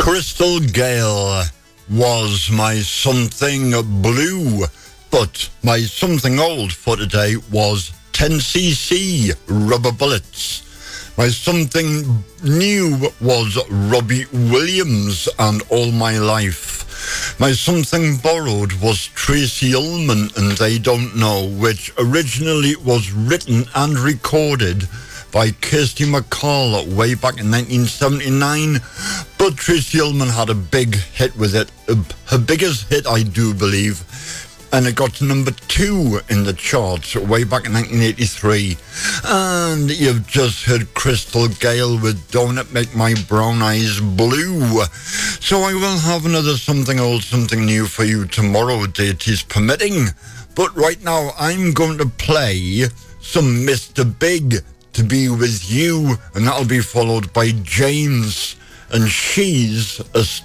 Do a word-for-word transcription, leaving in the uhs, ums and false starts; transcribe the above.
Crystal Gale was my something blue, but my something old for today was ten C C Rubber Bullets. My something new was Robbie Williams and All My Life. My something borrowed was Tracy Ullman and They Don't Know, which originally was written and recorded by Kirsty MacColl way back in nineteen seventy-nine, but Tracy Ullman had a big hit with it, her biggest hit, I do believe, and it got to number two in the charts way back in nineteen eighty-three. And you've just heard Crystal Gale with Don't It Make My Brown Eyes Blue. So I will have another something old, something new for you tomorrow, deities permitting. But right now I'm going to play some Mister Big, To Be With You, and that'll be followed by James, and She's a Star.